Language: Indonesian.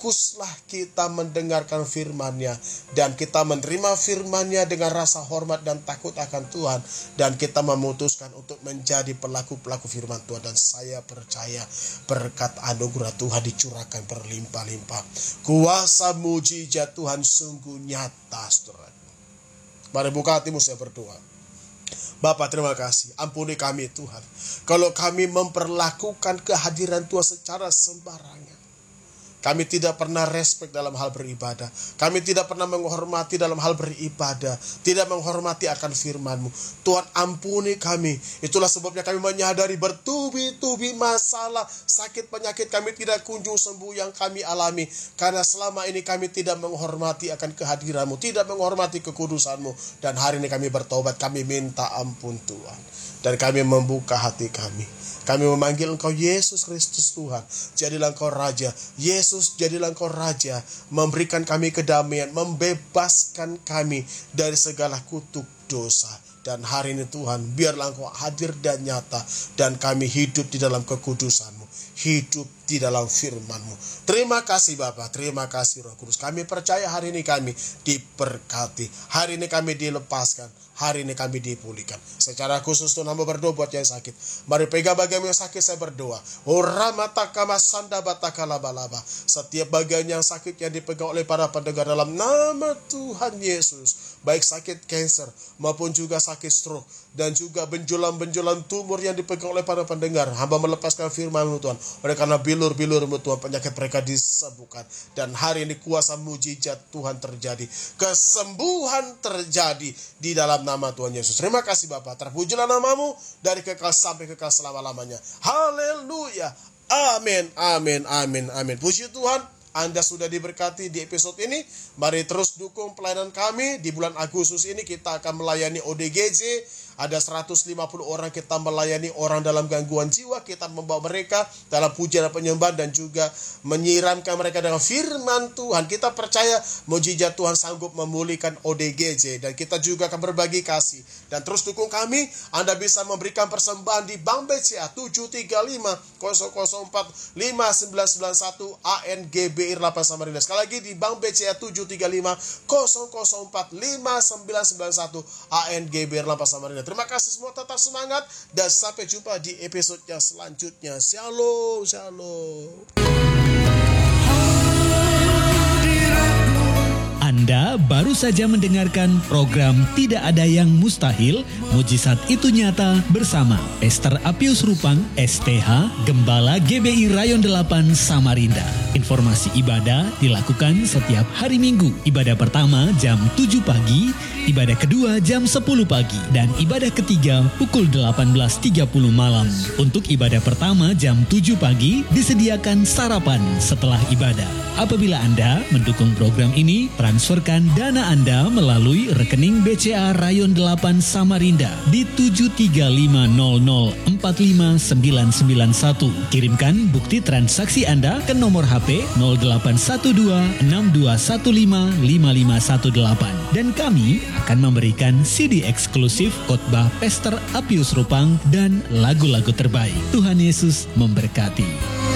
fokuslah kita mendengarkan firman-Nya, dan kita menerima firman-Nya dengan rasa hormat dan takut akan Tuhan, dan kita memutuskan untuk menjadi pelaku-pelaku firman Tuhan. Dan saya percaya berkat anugerah Tuhan dicurahkan berlimpah-limpah. Kuasa mujizat Tuhan sungguh nyata, saudara. Mari buka hatimu, saya berdoa. Bapa, terima kasih. Ampuni kami Tuhan, kalau kami memperlakukan kehadiran Tuhan secara sembarangan. Kami tidak pernah respect dalam hal beribadah. Kami tidak pernah menghormati dalam hal beribadah. Tidak menghormati akan firman-Mu. Tuhan, ampuni kami. Itulah sebabnya kami menyadari bertubi-tubi masalah, sakit, penyakit kami tidak kunjung sembuh yang kami alami. Karena selama ini kami tidak menghormati akan kehadiran-Mu, tidak menghormati kekudusan-Mu. Dan hari ini kami bertobat, kami minta ampun Tuhan. Dan kami membuka hati kami. Kami memanggil Engkau Yesus Kristus Tuhan. Jadilah Engkau Raja. Yesus, jadilah Engkau Raja. Memberikan kami kedamaian. Membebaskan kami dari segala kutuk dosa. Dan hari ini Tuhan, biarlah Engkau hadir dan nyata. Dan kami hidup di dalam kekudusan-Mu. Hidup di dalam firman-Mu. Terima kasih Bapa, terima kasih Roh Kudus. Kami percaya hari ini kami diberkati. Hari ini kami dilepaskan. Hari ini kami dipulihkan. Secara khusus Tuhan, hamba berdoa buat yang sakit. Mari pegang bagian yang sakit, saya berdoa. Setiap bagian yang sakit yang dipegang oleh para pendengar dalam nama Tuhan Yesus. Baik sakit kanker maupun juga sakit stroke. Dan juga benjolan-benjolan tumor yang dipegang oleh para pendengar. Hamba melepaskan firman-Mu Tuhan. Oleh karena bilur-bilur-Mu Tuhan, penyakit mereka disembuhkan. Dan hari ini kuasa mujizat Tuhan terjadi. Kesembuhan terjadi di dalam nama Tuhan Yesus. Terima kasih Bapa. Terpujilah nama-Mu dari kekal sampai kekal selama-lamanya. Haleluya. Amin, amin, amin, amin. Puji Tuhan, Anda sudah diberkati di episode ini. Mari terus dukung pelayanan kami. Di bulan Agustus ini kita akan melayani ODGJ. Ada 150 orang kita melayani orang dalam gangguan jiwa. Kita membawa mereka dalam pujian dan penyembahan dan juga menyiramkan mereka dengan firman Tuhan. Kita percaya mujizat Tuhan sanggup memulihkan ODGJ. Dan kita juga akan berbagi kasih. Dan terus dukung kami. Anda bisa memberikan persembahan di Bank BCA 735 004 5991 ANGBIR 8 Samarinda. Sekali lagi di Bank BCA 735 004 5991 ANGBIR 8 Samarinda. Terima kasih semua, tetap semangat dan sampai jumpa di episode yang selanjutnya. Shalom, shalom. Anda baru saja mendengarkan program Tidak Ada Yang Mustahil, Mujizat Itu Nyata bersama Pastor Apius Rupang, STH, Gembala GBI Rayon 8 Samarinda. Informasi ibadah dilakukan setiap hari Minggu. Ibadah pertama jam 7 pagi, ibadah kedua jam 10 pagi, dan ibadah ketiga pukul 18.30 malam. Untuk ibadah pertama jam 7 pagi disediakan sarapan setelah ibadah. Apabila Anda mendukung program ini, transferkan dana Anda melalui rekening BCA Rayon 8 Samarinda di 73500459991. Kirimkan bukti transaksi Anda ke nomor HP 081262155518 dan kami akan memberikan CD eksklusif khotbah Pastor Apius Rupang dan lagu-lagu terbaik. Tuhan Yesus memberkati.